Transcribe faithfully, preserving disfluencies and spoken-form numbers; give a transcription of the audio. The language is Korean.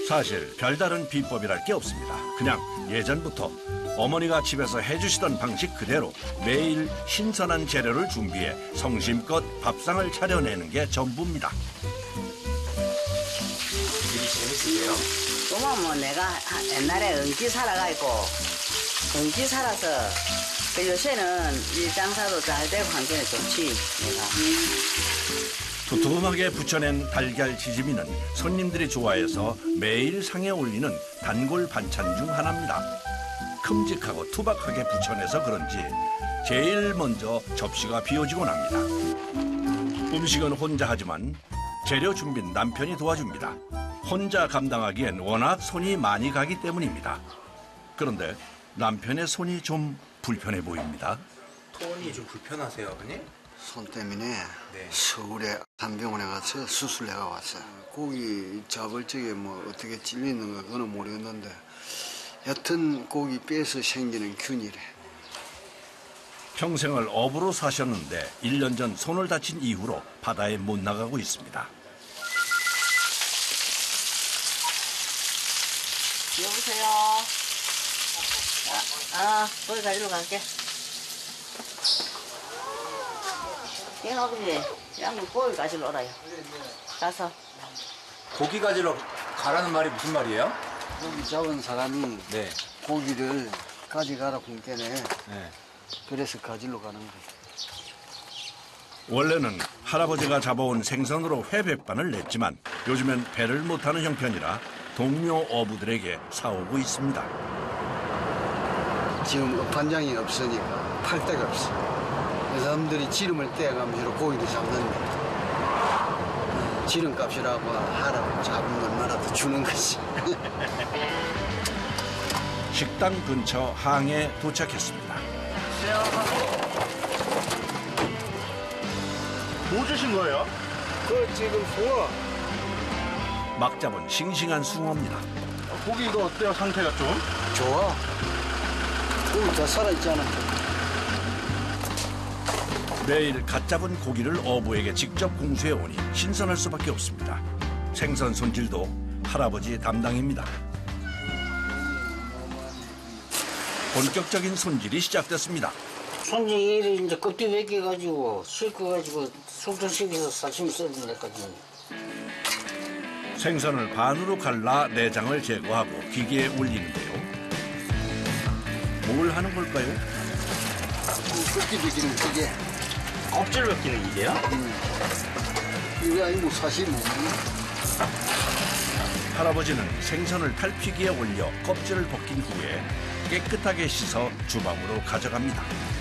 사실 별다른 비법이랄 게 없습니다. 그냥 예전부터 어머니가 집에서 해주시던 방식 그대로 매일 신선한 재료를 준비해 성심껏 밥상을 차려내는 게 전부입니다. 일이 재밌으세요? 그만 뭐 내가 옛날에 은기 살아가지고 은기 살아서 그 요새는 일 장사도 잘 되고 환경이 좋지 내가. 두툼하게 부쳐낸 달걀 지짐이는 손님들이 좋아해서 매일 상에 올리는 단골 반찬 중 하나입니다. 큼직하고 투박하게 부쳐내서 그런지 제일 먼저 접시가 비워지곤 합니다. 음식은 혼자 하지만 재료 준비는 남편이 도와줍니다. 혼자 감당하기엔 워낙 손이 많이 가기 때문입니다. 그런데 남편의 손이 좀 불편해 보입니다. 손이 좀 불편하세요, 아버님? 손 때문에 네. 서울에 한병원에 가서 수술해가 왔어요. 고기 잡을 적에 뭐 어떻게 찔리는가 그건 모르겠는데 여튼 고기 빼서 생기는 균이래. 평생을 어부로 사셨는데 일 년 전 손을 다친 이후로 바다에 못 나가고 있습니다. 여보세요. 아, 아 거기 가지러 갈게. 이 아버지, 양님 고기 가지러 오라요. 가서. 고기 가지러 가라는 말이 무슨 말이에요? 고기 잡은 사람이 네. 고기를 가져가라 굶게네. 네. 그래서 가지러 가는 거예요. 원래는 할아버지가 잡아온 생선으로 회백반을 냈지만 요즘엔 배를 못하는 형편이라 동료 어부들에게 사오고 있습니다. 지금 업판장이 없으니까 팔 데가 없어. 그 사람들이 지름을 떼어가면서 고기를 잡는데 지름값이라고 하라고 잡은 얼마라도 주는 것이. 식당 근처 항에 도착했습니다. 뭐 주신 거예요? 그 지금 숭어. 막 잡은 싱싱한 숭어입니다. 고기 이거 어때요? 상태가 좀? 좋아. 고기 다 살아있잖아. 매일 갓 잡은 고기를 어부에게 직접 공수해 오니 신선할 수밖에 없습니다. 생선 손질도 할아버지 담당입니다. 본격적인 손질이 시작됐습니다. 손질이 이제 껍질 벗겨가지고 씻어가지고 숙주시켜서 사심 써야 되거든요. 생선을 반으로 갈라 내장을 제거하고 기계에 올리는데요. 뭘 하는 걸까요? 껍질 벗기는 기계. 껍질 벗기는 이게요? 이거 아니고 사실 뭐. 할아버지는 생선을 탈피기에 올려 껍질을 벗긴 후에 깨끗하게 씻어 주방으로 가져갑니다.